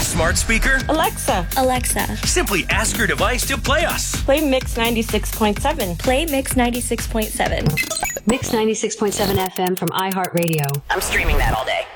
smart speaker? Alexa. Alexa. Simply ask your device to play us. Play Mix 96.7. Play Mix 96.7. Mix 96.7 FM from iHeartRadio. I'm streaming that all day.